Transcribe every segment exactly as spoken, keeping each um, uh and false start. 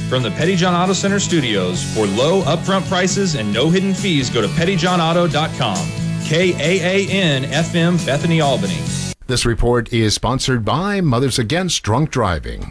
From the Petty John Auto Center studios, for low upfront prices and no hidden fees, go to petty john auto dot com. K A A N F M, Bethany, Albany. This report is sponsored by Mothers Against Drunk Driving.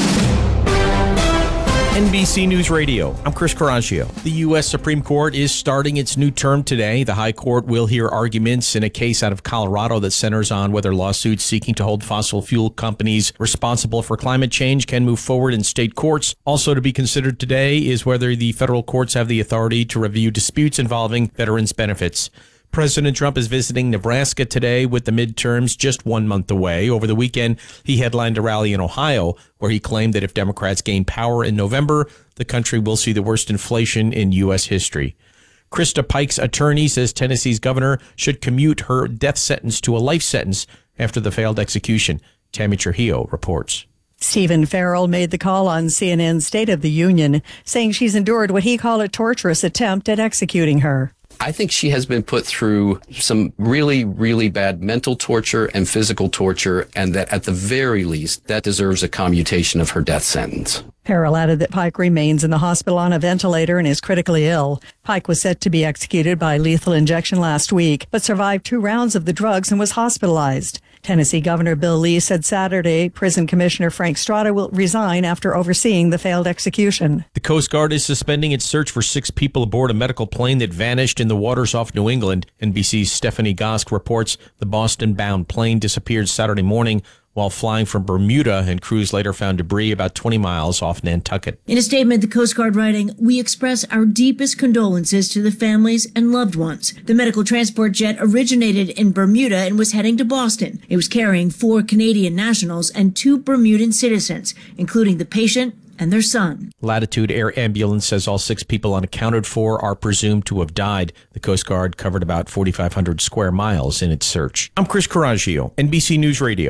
N B C News Radio, I'm Chris Coraggio. The U S Supreme Court is starting its new term today. The High Court will hear arguments in a case out of Colorado that centers on whether lawsuits seeking to hold fossil fuel companies responsible for climate change can move forward in state courts. Also to be considered today is whether the federal courts have the authority to review disputes involving veterans' benefits. President Trump is visiting Nebraska today with the midterms just one month away. Over the weekend, he headlined a rally in Ohio where he claimed that if Democrats gain power in November, the country will see the worst inflation in U S history. Krista Pike's attorney says Tennessee's governor should commute her death sentence to a life sentence after the failed execution. Tammy Trujillo reports. Stephen Farrell made the call on C N N's State of the Union, saying she's endured what he called a torturous attempt at executing her. I think she has been put through some really, really bad mental torture and physical torture, and that at the very least, that deserves a commutation of her death sentence. Farrell added that Pike remains in the hospital on a ventilator and is critically ill. Pike was set to be executed by lethal injection last week, but survived two rounds of the drugs and was hospitalized. Tennessee Governor Bill Lee said Saturday prison commissioner Frank Strada will resign after overseeing the failed execution. The Coast Guard is suspending its search for six people aboard a medical plane that vanished in the waters off New England. N B C's Stephanie Gosk reports the Boston-bound plane disappeared Saturday morning while flying from Bermuda, and crews later found debris about twenty miles off Nantucket. In a statement, the Coast Guard writing, "We express our deepest condolences to the families and loved ones. The medical transport jet originated in Bermuda and was heading to Boston. It was carrying four Canadian nationals and two Bermudan citizens, including the patient and their son." Latitude Air Ambulance says all six people unaccounted for are presumed to have died. The Coast Guard covered about forty-five hundred square miles in its search. I'm Chris Coraggio, N B C News Radio.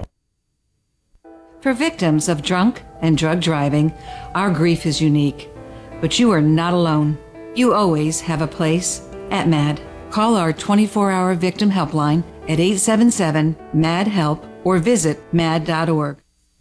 For victims of drunk and drug driving, our grief is unique. But you are not alone. You always have a place at MAD. Call our twenty-four hour victim helpline at eight seven seven, M A D, HELP or visit mad dot org.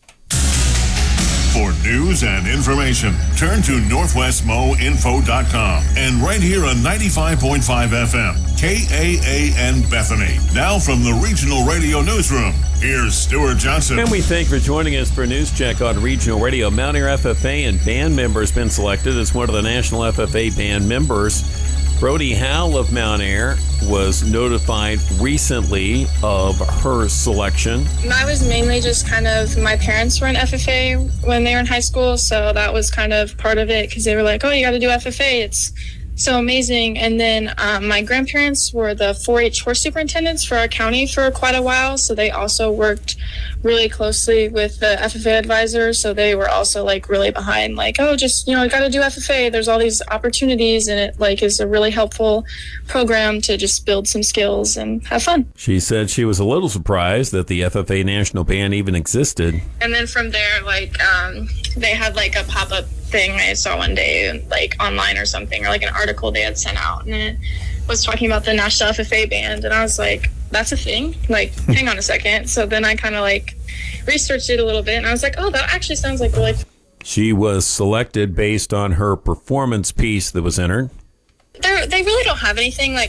For news and information, turn to northwest mo info dot com and right here on ninety-five point five F M, K A A N Bethany. Now from the Regional Radio Newsroom, here's Stuart Johnson. And we thank you for joining us for a news check on Regional Radio. Mount Air F F A and band member has been selected as one of the National F F A band members. Brody Howell of Mount Air was notified recently of her selection. I was mainly just kind of, my parents were in F F A when they were in high school, so that was kind of part of it because they were like, oh, you got to do F F A. It's so amazing. And then um, my grandparents were the four H horse superintendents for our county for quite a while, so they also worked really closely with the F F A advisors, so they were also like really behind, like, oh, just, you know, you got to do F F A. There's all these opportunities, and it like is a really helpful program to just build some skills and have fun. She said she was a little surprised that the F F A National Band even existed. And then from there, like, um, they had like a pop-up thing I saw one day, like online or something, or like an article they had sent out, and it was talking about the National F F A Band, and I was like, that's a thing? Like, hang on a second. So then I kind of like researched it a little bit, and I was like, oh, that actually sounds like really fun. She was selected based on her performance piece that was entered. They're, they really don't have anything like